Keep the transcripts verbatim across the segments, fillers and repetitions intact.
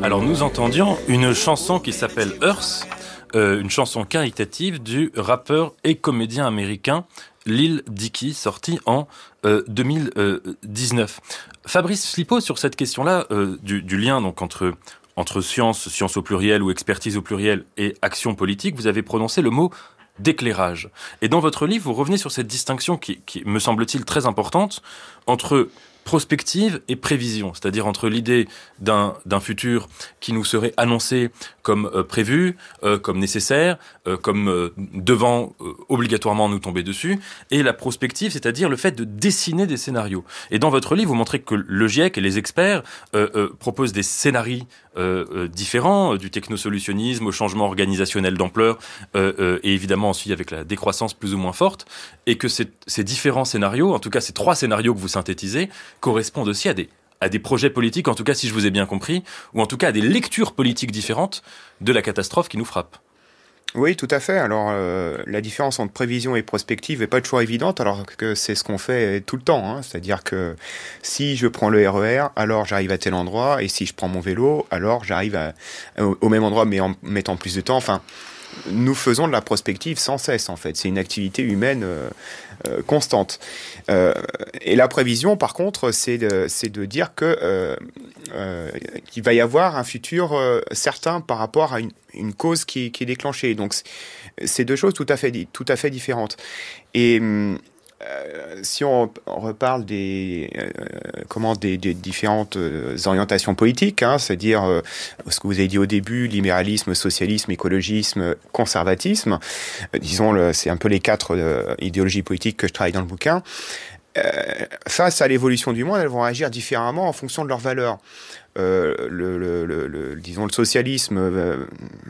Alors nous entendions une chanson qui s'appelle Earth, euh, une chanson caritative du rappeur et comédien américain Lil Dicky, sortie en euh, deux mille dix-neuf. Fabrice Flippo, sur cette question-là euh, du, du lien donc entre entre science, science au pluriel ou expertise au pluriel et action politique, vous avez prononcé le mot d'éclairage. Et dans votre livre, vous revenez sur cette distinction qui, qui me semble-t-il très importante entre prospective et prévision, c'est-à-dire entre l'idée d'un, d'un futur qui nous serait annoncé comme euh, prévu, euh, comme nécessaire, euh, comme euh, devant euh, obligatoirement nous tomber dessus, et la prospective, c'est-à-dire le fait de dessiner des scénarios. Et dans votre livre, vous montrez que le GIEC et les experts euh, euh, proposent des scénarios euh, euh, différents, euh, du technosolutionnisme au changement organisationnel d'ampleur, euh, euh, et évidemment ensuite avec la décroissance plus ou moins forte, et que ces, ces différents scénarios, en tout cas ces trois scénarios que vous synthétisez, correspondent aussi à des, à des projets politiques, en tout cas si je vous ai bien compris, ou en tout cas à des lectures politiques différentes de la catastrophe qui nous frappe. Oui, tout à fait. Alors, euh, la différence entre prévision et prospective n'est pas toujours évidente, alors que c'est ce qu'on fait tout le temps. Hein. C'est-à-dire que si je prends le R E R, alors j'arrive à tel endroit, et si je prends mon vélo, alors j'arrive à, au, au même endroit, mais en mettant plus de temps. Enfin, nous faisons de la prospective sans cesse, en fait. C'est une activité humaine euh, euh, constante. Euh, et la prévision, par contre, c'est de, c'est de dire que euh, euh, qu'il va y avoir un futur euh, certain par rapport à une, une cause qui, qui est déclenchée. Donc, c'est deux choses tout à fait, tout à fait différentes. Et Euh, si on, on reparle des, euh, comment, des, des différentes euh, orientations politiques, hein, c'est-à-dire euh, ce que vous avez dit au début, libéralisme, socialisme, écologisme, conservatisme, euh, disons, le, c'est un peu les quatre euh, idéologies politiques que je travaille dans le bouquin. Euh, face à l'évolution du monde, elles vont agir différemment en fonction de leurs valeurs. Euh, le, le, le, le, disons, le socialisme... Euh,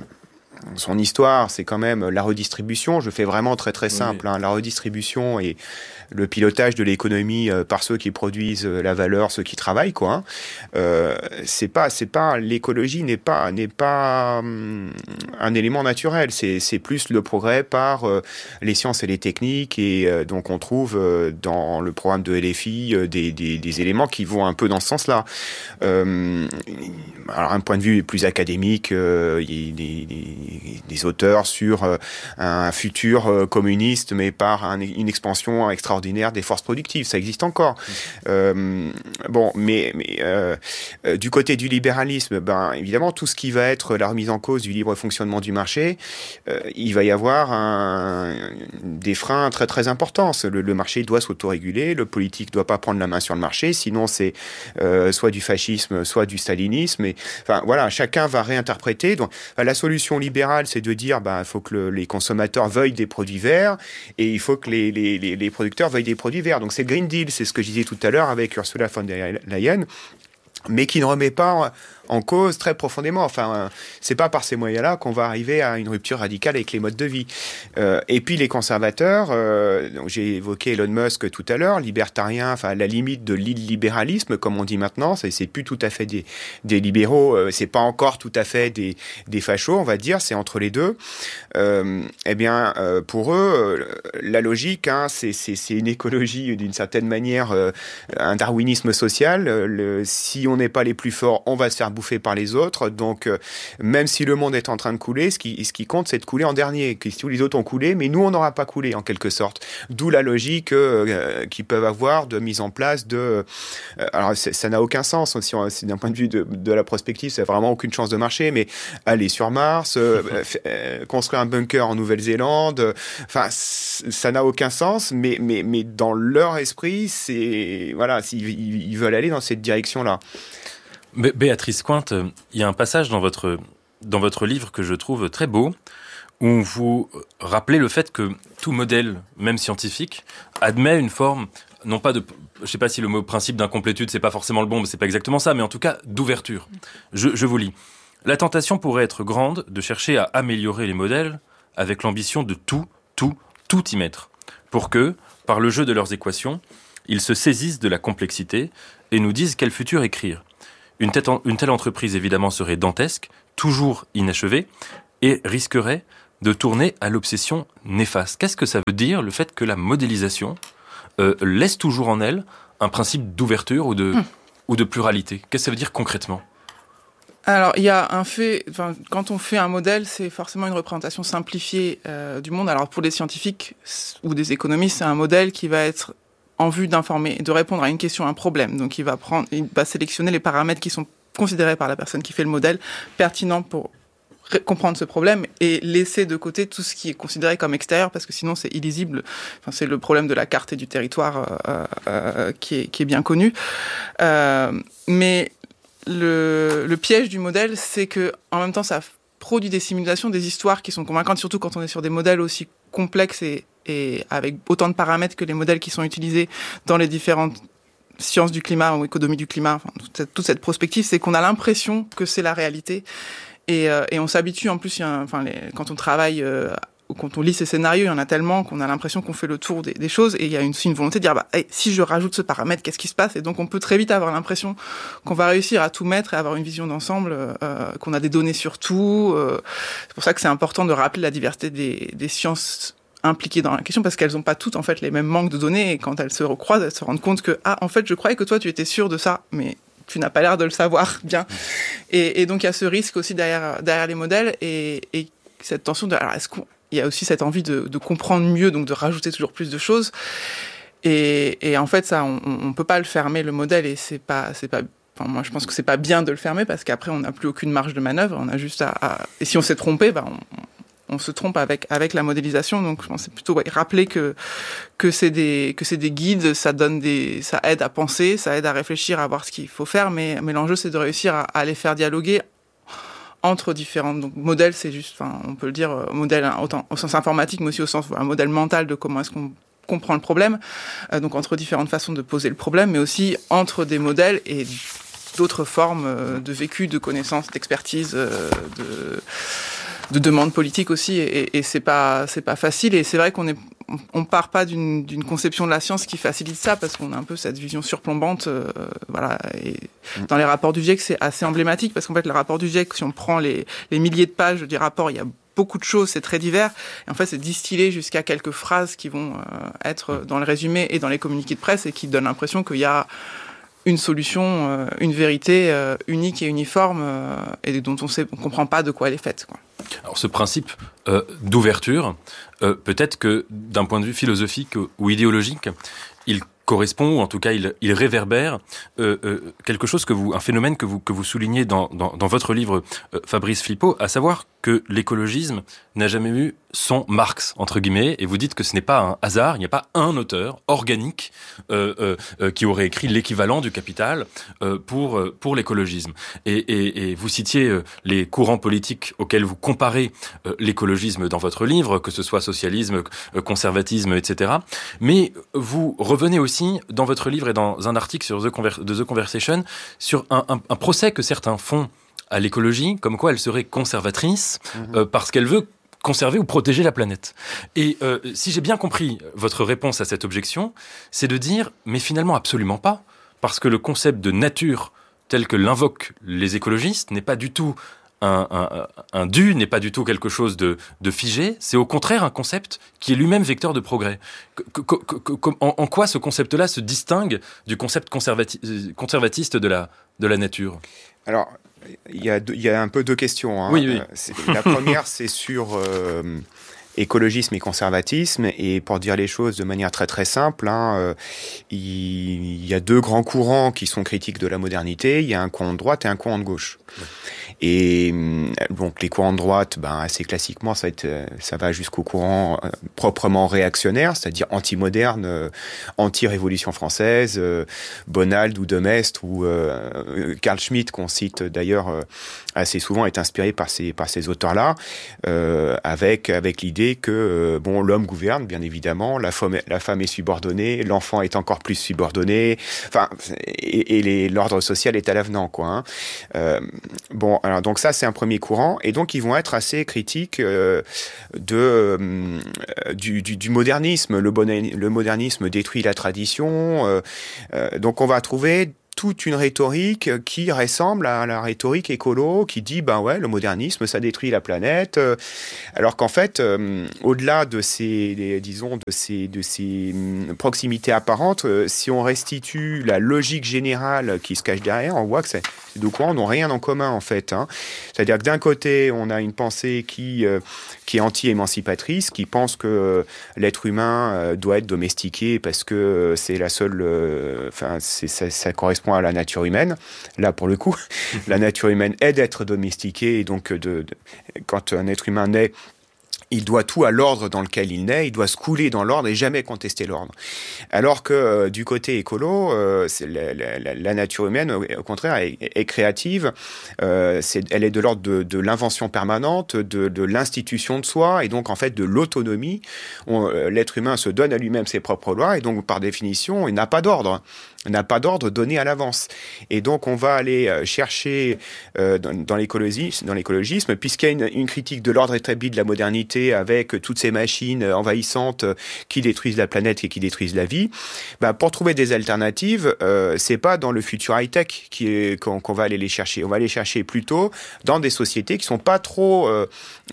son histoire, c'est quand même la redistribution. Je fais vraiment très très simple. Oui. Hein, la redistribution et le pilotage de l'économie euh, par ceux qui produisent euh, la valeur, ceux qui travaillent, quoi. Hein. Euh, c'est pas, c'est pas l'écologie n'est pas n'est pas hum, un élément naturel. C'est c'est plus le progrès par euh, les sciences et les techniques. Et euh, donc on trouve euh, dans le programme de L F I euh, des, des des éléments qui vont un peu dans ce sens-là. Euh, alors un point de vue plus académique, euh, il y a des, des, des auteurs sur euh, un futur euh, communiste, mais par un, une expansion extraordinaire des forces productives. Ça existe encore. Mmh. Euh, bon, mais, mais euh, euh, du côté du libéralisme, ben évidemment tout ce qui va être la remise en cause du libre fonctionnement du marché, euh, il va y avoir un, des freins très très importants. Le, le marché doit s'autoréguler, le politique doit pas prendre la main sur le marché, sinon c'est euh, soit du fascisme, soit du stalinisme. Et enfin voilà, chacun va réinterpréter. Donc enfin, la solution libérale, c'est de dire, ben il faut que le, les consommateurs veuillent des produits verts et il faut que les, les, les, les producteurs veuillent des produits verts. Donc c'est le Green Deal, c'est ce que je disais tout à l'heure avec Ursula von der Leyen, mais qui ne remet pas en cause très profondément. Enfin, c'est pas par ces moyens-là qu'on va arriver à une rupture radicale avec les modes de vie. Euh, et puis les conservateurs, euh, donc j'ai évoqué Elon Musk tout à l'heure, libertarien, enfin à la limite de l'illibéralisme, comme on dit maintenant, c'est, c'est plus tout à fait des, des libéraux, euh, c'est pas encore tout à fait des, des fachos, on va dire, c'est entre les deux. Euh, eh bien, euh, pour eux, euh, la logique, hein, c'est, c'est, c'est une écologie d'une certaine manière, euh, un darwinisme social. Le, si on n'est pas les plus forts, on va se faire bouffer par les autres, donc euh, même si le monde est en train de couler, ce qui, ce qui compte, c'est de couler en dernier. Que tous les autres ont coulé, mais nous, on n'aura pas coulé, en quelque sorte. D'où la logique euh, qu'ils peuvent avoir de mise en place de... Euh, alors, ça n'a aucun sens, si on, si d'un point de vue de, de la prospective, ça n'a vraiment aucune chance de marcher, mais aller sur Mars, euh, euh, construire un bunker en Nouvelle-Zélande, enfin, euh, ça n'a aucun sens, mais, mais, mais dans leur esprit, c'est... Voilà, ils, ils veulent aller dans cette direction-là. Bé- Béatrice Cointe, il y a un passage dans votre, dans votre livre que je trouve très beau, où vous rappelez le fait que tout modèle, même scientifique, admet une forme, non pas de, je sais pas si le mot principe d'incomplétude, c'est pas forcément le bon, mais c'est pas exactement ça, mais en tout cas, d'ouverture. Je, je vous lis. La tentation pourrait être grande de chercher à améliorer les modèles avec l'ambition de tout, tout, tout y mettre, pour que, par le jeu de leurs équations, ils se saisissent de la complexité et nous disent quel futur écrire. Une telle, une telle entreprise, évidemment, serait dantesque, toujours inachevée, et risquerait de tourner à l'obsession néfaste. Qu'est-ce que ça veut dire, le fait que la modélisation euh, laisse toujours en elle un principe d'ouverture ou de, mmh. ou de pluralité ? Qu'est-ce que ça veut dire concrètement ? Alors, il y a un fait, enfin, quand on fait un modèle, c'est forcément une représentation simplifiée euh, du monde. Alors, pour des scientifiques ou des économistes, c'est un modèle qui va être en vue d'informer, de répondre à une question, à un problème. Donc, il va prendre, il va sélectionner les paramètres qui sont considérés par la personne qui fait le modèle pertinents pour ré- comprendre ce problème et laisser de côté tout ce qui est considéré comme extérieur parce que sinon c'est illisible. Enfin, c'est le problème de la carte et du territoire euh, euh, qui est, qui est bien connu. Euh, mais Le, le piège du modèle, c'est que en même temps, ça produit des simulations, des histoires qui sont convaincantes, surtout quand on est sur des modèles aussi complexes et, et avec autant de paramètres que les modèles qui sont utilisés dans les différentes sciences du climat ou économie du climat, enfin, toute, cette, toute cette prospective, c'est qu'on a l'impression que c'est la réalité. Et, euh, et on s'habitue, en plus, il y a, enfin, les, quand on travaille... Euh, quand on lit ces scénarios, il y en a tellement qu'on a l'impression qu'on fait le tour des, des choses et il y a une, une volonté de dire bah, hey, si je rajoute ce paramètre, qu'est-ce qui se passe? Et donc on peut très vite avoir l'impression qu'on va réussir à tout mettre et avoir une vision d'ensemble, euh, qu'on a des données sur tout. Euh, c'est pour ça que c'est important de rappeler la diversité des, des sciences impliquées dans la question parce qu'elles n'ont pas toutes en fait les mêmes manques de données et quand elles se recroisent, elles se rendent compte que ah en fait je croyais que toi tu étais sûr de ça, mais tu n'as pas l'air de le savoir bien. Et, et donc il y a ce risque aussi derrière derrière les modèles et, et cette tension de alors est-ce qu'on il y a aussi cette envie de, de comprendre mieux, donc de rajouter toujours plus de choses. Et, et en fait, ça, on ne peut pas le fermer, le modèle, et c'est pas, c'est pas. Enfin, moi, je pense que c'est pas bien de le fermer parce qu'après, on n'a plus aucune marge de manœuvre. On a juste à. à et si on s'est trompé, bah, on, on se trompe avec avec la modélisation. Donc, je pense que c'est plutôt ouais, rappeler que que c'est des que c'est des guides, ça donne des, ça aide à penser, ça aide à réfléchir, à voir ce qu'il faut faire. Mais mais l'enjeu, c'est de réussir à, à les faire dialoguer entre différents donc modèles, c'est juste, enfin, on peut le dire, euh, modèle autant au sens informatique, mais aussi au sens un modèle mental de comment est-ce qu'on comprend le problème. Euh, donc entre différentes façons de poser le problème, mais aussi entre des modèles et d'autres formes euh, de vécu, de connaissances, d'expertise, euh, de de demandes politiques aussi. Et, et c'est pas c'est pas facile. Et c'est vrai qu'on est on part pas d'une, d'une conception de la science qui facilite ça parce qu'on a un peu cette vision surplombante, euh, voilà. Et dans les rapports du GIEC, c'est assez emblématique parce qu'en fait, le rapport du GIEC, si on prend les, les milliers de pages des rapports, il y a beaucoup de choses, c'est très divers. Et en fait, c'est distillé jusqu'à quelques phrases qui vont euh, être dans le résumé et dans les communiqués de presse et qui donnent l'impression qu'il y a une solution, euh, une vérité euh, unique et uniforme euh, et dont on sait, on comprend pas de quoi elle est faite, quoi. Alors ce principe euh, d'ouverture, euh, peut-être que d'un point de vue philosophique ou idéologique, il correspond, ou en tout cas il, il réverbère euh, euh, quelque chose que vous, un phénomène que vous que vous soulignez dans dans, dans votre livre euh, Fabrice Flippo, à savoir que l'écologisme n'a jamais eu son Marx entre guillemets, et vous dites que ce n'est pas un hasard, il n'y a pas un auteur organique euh, euh, euh, qui aurait écrit l'équivalent du Capital euh, pour euh, pour l'écologisme. Et, et, et vous citiez euh, les courants politiques auxquels vous comparez euh, l'écologisme dans votre livre, que ce soit socialisme, euh, conservatisme, et cetera. Mais vous revenez aussi dans votre livre et dans un article sur The, Conver- de The Conversation sur un, un, un procès que certains font à l'écologie, comme quoi elle serait conservatrice mmh. euh, parce qu'elle veut conserver ou protéger la planète. Et euh, si j'ai bien compris votre réponse à cette objection, c'est de dire, mais finalement absolument pas, parce que le concept de nature tel que l'invoquent les écologistes n'est pas du tout un, un, un dû, n'est pas du tout quelque chose de, de figé, c'est au contraire un concept qui est lui-même vecteur de progrès. Que, que, que, que, en, en quoi ce concept-là se distingue du concept conservati- conservatiste de la, de la nature ? Alors, il y a, deux, il y a un peu deux questions. Hein. Oui, oui. C'est, la première, c'est sur euh, écologisme et conservatisme. Et pour dire les choses de manière très très simple, hein, euh, il, il y a deux grands courants qui sont critiques de la modernité. Il y a un courant de droite et un courant de gauche. Oui. Et donc les courants de droite, ben assez classiquement, ça va être, ça va jusqu'au courant euh, proprement réactionnaire, c'est-à-dire anti-moderne, euh, anti-révolution française, euh, Bonald ou De Maistre ou euh, Carl Schmitt, qu'on cite d'ailleurs euh, assez souvent, est inspiré par ces par ces auteurs-là, euh, avec avec l'idée que euh, bon, l'homme gouverne, bien évidemment, la femme la femme est subordonnée, l'enfant est encore plus subordonné, enfin et, et les, l'ordre social est à l'avenant, quoi. Hein. Euh, bon. Alors, donc ça, c'est un premier courant. Et donc, ils vont être assez critiques euh, de, euh, du, du, du modernisme. Le, bon, le modernisme détruit la tradition. Euh, euh, donc, on va trouver toute une rhétorique qui ressemble à la rhétorique écolo, qui dit ben ouais, le modernisme ça détruit la planète, euh, alors qu'en fait, euh, au-delà de ces, des, disons, de ces, de ces hum, proximités apparentes, euh, si on restitue la logique générale qui se cache derrière, on voit que c'est deux courants n'ont rien en commun en fait. Hein. C'est-à-dire que d'un côté, on a une pensée qui euh, qui est anti-émancipatrice, qui pense que euh, l'être humain euh, doit être domestiqué parce que euh, c'est la seule, enfin, euh, ça, ça correspond à la nature humaine. Là, pour le coup, la nature humaine est d'être domestiquée, et donc de, de, quand un être humain naît, il doit tout à l'ordre dans lequel il naît, il doit se couler dans l'ordre et jamais contester l'ordre. Alors que euh, du côté écolo, euh, c'est la, la, la nature humaine, au, au contraire, est, est créative. Euh, c'est, elle est de l'ordre de, de l'invention permanente, de, de l'institution de soi, et donc en fait de l'autonomie. On, euh, l'être humain se donne à lui-même ses propres lois, et donc par définition, il n'a pas d'ordre. n'a pas d'ordre donné à l'avance. Et donc, on va aller chercher euh, dans, dans, l'écologisme, dans l'écologisme, puisqu'il y a une, une critique de l'ordre établi de la modernité avec toutes ces machines envahissantes qui détruisent la planète et qui détruisent la vie, bah, pour trouver des alternatives, euh, c'est pas dans le futur high-tech qui est, qu'on, qu'on va aller les chercher. On va les chercher plutôt dans des sociétés qui sont pas trop... Euh,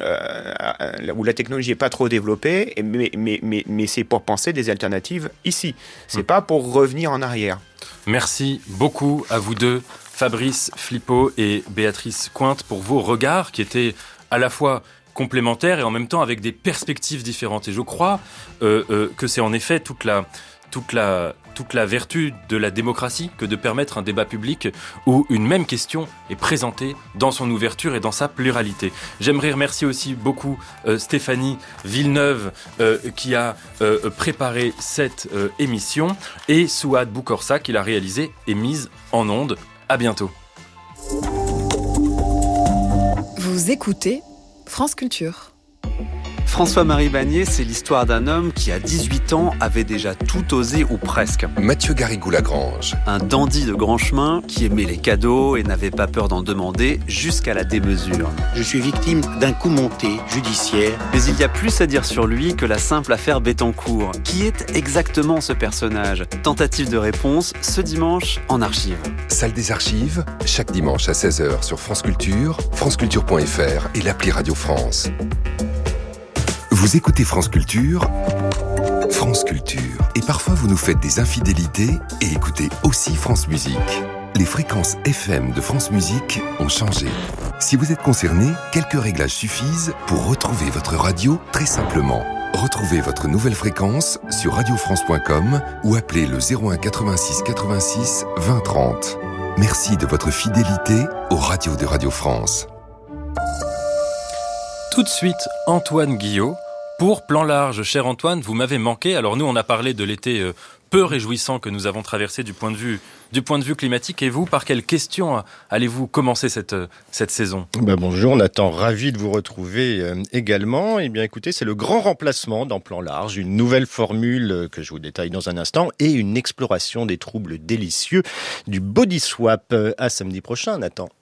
euh, où la technologie est pas trop développée, mais, mais, mais, mais c'est pour penser des alternatives ici. C'est mmh. pas pour revenir en arrière. Merci beaucoup à vous deux, Fabrice Flippo et Béatrice Cointe, pour vos regards qui étaient à la fois complémentaires et en même temps avec des perspectives différentes. Et je crois euh, euh, que c'est en effet toute la, toute la, toute la vertu de la démocratie que de permettre un débat public où une même question est présentée dans son ouverture et dans sa pluralité. J'aimerais remercier aussi beaucoup euh, Stéphanie Villeneuve euh, qui a euh, préparé cette euh, émission, et Souad Boukorsa qui l'a réalisée et mise en onde. À bientôt. Vous écoutez France Culture. François-Marie Bagné, c'est l'histoire d'un homme qui, à dix-huit ans, avait déjà tout osé ou presque. Mathieu Garrigou-Lagrange. Un dandy de grand chemin qui aimait les cadeaux et n'avait pas peur d'en demander jusqu'à la démesure. Je suis victime d'un coup monté judiciaire. Mais il y a plus à dire sur lui que la simple affaire Bettencourt. Qui est exactement ce personnage ? Tentative de réponse ce dimanche en archive. Salle des archives, chaque dimanche à seize heures sur France Culture, franceculture point f r et l'appli Radio France. Vous écoutez France Culture, France Culture. Et parfois vous nous faites des infidélités et écoutez aussi France Musique. Les fréquences F M de France Musique ont changé. Si vous êtes concerné, quelques réglages suffisent pour retrouver votre radio très simplement. Retrouvez votre nouvelle fréquence sur radio france point com ou appelez le zéro un quatre-vingt-six quatre-vingt-six vingt trente. Merci de votre fidélité aux radios de Radio France. Tout de suite, Antoine Guillot. Pour Plan Large, cher Antoine, vous m'avez manqué. Alors nous, on a parlé de l'été euh, peu réjouissant que nous avons traversé du point de vue, du point de vue climatique. Et vous, par quelle question allez-vous commencer cette, cette saison ? Ben bonjour Nathan, ravi de vous retrouver euh, également. Eh bien écoutez, c'est le grand remplacement dans Plan Large, une nouvelle formule que je vous détaille dans un instant et une exploration des troubles délicieux du body swap. À samedi prochain, Nathan.